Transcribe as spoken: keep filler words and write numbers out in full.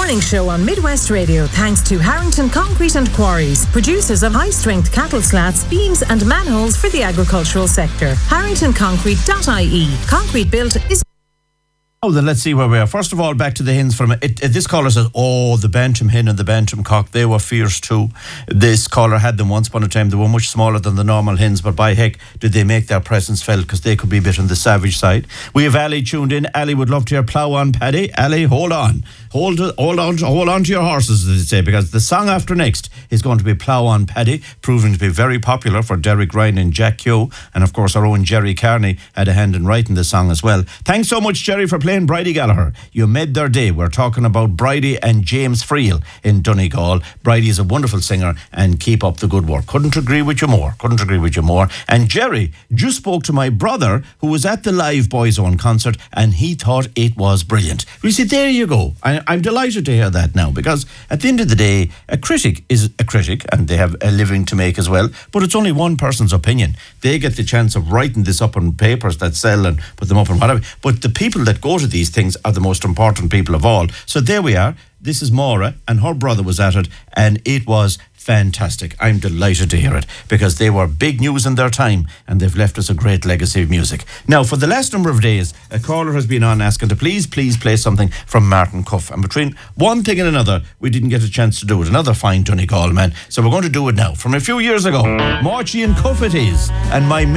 morning show on Midwest Radio thanks to Harrington Concrete and Quarries, producers of high-strength cattle slats, beams and manholes for the agricultural sector. harrington concrete dot I E. Concrete built is... Oh, then let's see where we are. First of all, back to the hens for a minute. It, it, this caller says, oh, the bantam hen and the bantam cock, they were fierce too. This caller had them once upon a time. They were much smaller than the normal hens, but by heck, did they make their presence felt, because they could be a bit on the savage side. We have Ali tuned in. Ali would love to hear Plough On Paddy. Ali, hold on. Hold, hold on hold on to your horses, as they say, because the song after next is going to be Plough On Paddy, proving to be very popular for Derek Ryan and Jack Keogh. And of course, our own Jerry Carney had a hand in writing the song as well. Thanks so much, Jerry, for playing Bridie Gallagher. You made their day. We're talking about Bridie and James Friel in Donegal. Bridie is a wonderful singer, and keep up the good work. Couldn't agree with you more. Couldn't agree with you more. And Jerry just spoke to my brother, who was at the live Boyzone concert, and he thought it was brilliant. We said, there you go. I, I'm delighted to hear that now, because at the end of the day, a critic is a critic, and they have a living to make as well, but it's only one person's opinion. They get the chance of writing this up on papers that sell and put them up and whatever, but the people that go to these things are the most important people of all. So there we are. This is Maura, and her brother was at it, and it was fantastic. I'm delighted to hear it, because they were big news in their time, and they've left us a great legacy of music. Now, for the last number of days, a caller has been on asking to please, please play something from Martin Cuff. And between one thing and another, we didn't get a chance to do it. Another fine Donegal man. So we're going to do it now. From a few years ago, Marchie and Cuff it is, and my